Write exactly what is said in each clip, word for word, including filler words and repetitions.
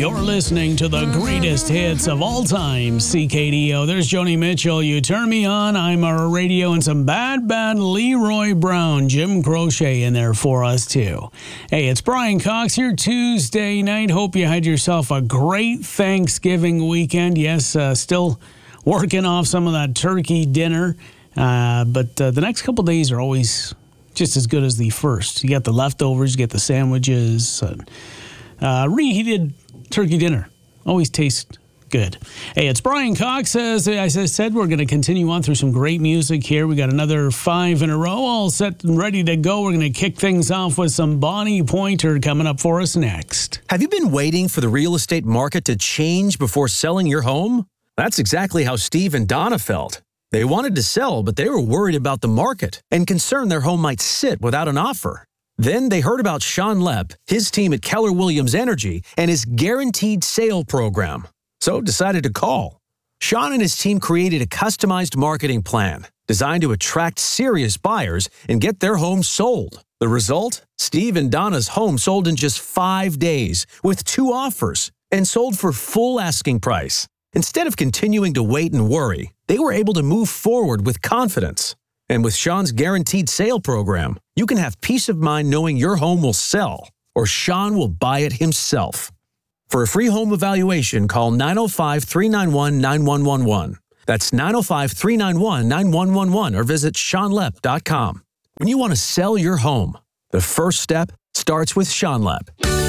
You're listening to the greatest hits of all time, C K D O. There's Joni Mitchell. You turn me on, I'm a radio, and some bad, bad Leroy Brown, Jim Croce in there for us, too. Hey, it's Brian Cox here Tuesday night. Hope you had yourself a great Thanksgiving weekend. Yes, uh, still working off some of that turkey dinner, uh, but uh, the next couple days are always just as good as the first. You got the leftovers, you get the sandwiches, uh, uh, reheated turkey dinner. Always tastes good. Hey, it's Brian Cox. As, as I said, we're going to continue on through some great music here. We got another five in a row all set and ready to go. We're going to kick things off with some Bonnie Pointer coming up for us next. Have you been waiting for the real estate market to change before selling your home? That's exactly how Steve and Donna felt. They wanted to sell, but they were worried about the market and concerned their home might sit without an offer. Then they heard about Sean Lepp, his team at Keller Williams Energy, and his guaranteed sale program. So decided to call. Sean and his team created a customized marketing plan designed to attract serious buyers and get their home sold. The result? Steve and Donna's home sold in just five days with two offers and sold for full asking price. Instead of continuing to wait and worry, they were able to move forward with confidence. And with Sean's guaranteed sale program, you can have peace of mind knowing your home will sell, or Sean will buy it himself. For a free home evaluation, call nine oh five, three nine one, nine one one one. That's nine oh five, three nine one, nine one one one, or visit sean lepp dot com. When you want to sell your home, the first step starts with Sean Lepp.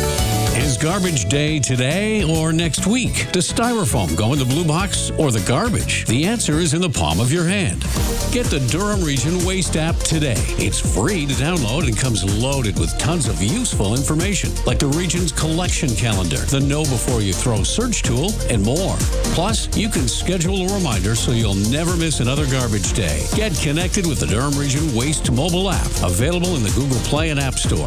Is garbage day today or next week? Does styrofoam go in the blue box or the garbage? The answer is in the palm of your hand. Get the Durham Region Waste app today. It's free to download and comes loaded with tons of useful information, like the region's collection calendar, the Know Before You Throw search tool, and more. Plus, you can schedule a reminder so you'll never miss another garbage day. Get connected with the Durham Region Waste mobile app, available in the Google Play and App Store.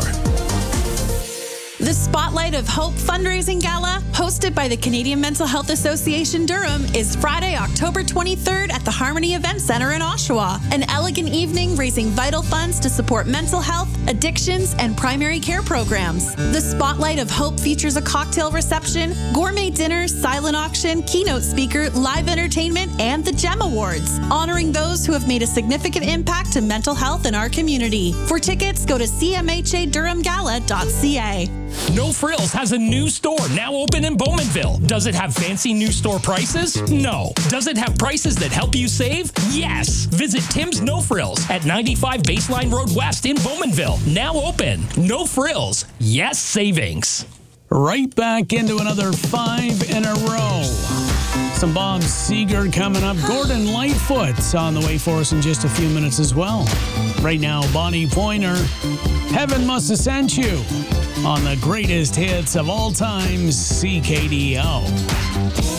The Spotlight of Hope Fundraising Gala, hosted by the Canadian Mental Health Association Durham, is Friday, October twenty-third at the Harmony Event Center in Oshawa. An elegant evening raising vital funds to support mental health, addictions, and primary care programs. The Spotlight of Hope features a cocktail reception, gourmet dinner, silent auction, keynote speaker, live entertainment, and the GEM Awards, honoring those who have made a significant impact to mental health in our community. For tickets, go to c m h a durham gala dot c a. No Frills has a new store now open in Bowmanville. Does it have fancy new store prices? No. Does it have prices that help you save? Yes. Visit Tim's No Frills at ninety-five Baseline Road West in Bowmanville. Now open. No Frills. Yes savings. Right back into another five in a row. Some Bob Seger coming up. Gordon Lightfoot's on the way for us in just a few minutes as well. Right now, Bonnie Pointer, Heaven Must Have Sent You, on the greatest hits of all time, C K D O.